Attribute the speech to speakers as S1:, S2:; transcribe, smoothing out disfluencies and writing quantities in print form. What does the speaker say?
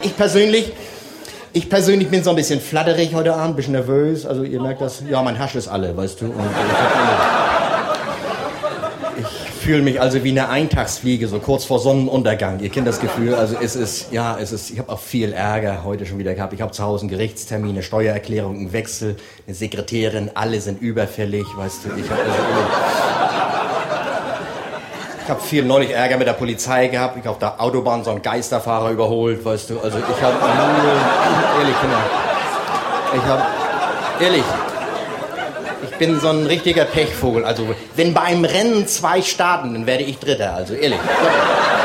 S1: Ich persönlich bin so ein bisschen flatterig heute Abend, ein bisschen nervös. Also ihr merkt das, ja, mein Hasch ist alle, weißt du. Und ich fühle mich also wie eine Eintagsfliege, so kurz vor Sonnenuntergang. Ihr kennt das Gefühl, also ich habe auch viel Ärger heute schon wieder gehabt. Ich habe zu Hause einen Gerichtstermin, eine Steuererklärung, einen Wechsel, eine Sekretärin, alle sind überfällig, weißt du. Ich habe viel neulich Ärger mit der Polizei gehabt. Ich habe auf der Autobahn so einen Geisterfahrer überholt, weißt du. Also ich habe ich bin so ein richtiger Pechvogel. Also wenn bei einem Rennen 2 starten, dann werde ich Dritter. Also ehrlich.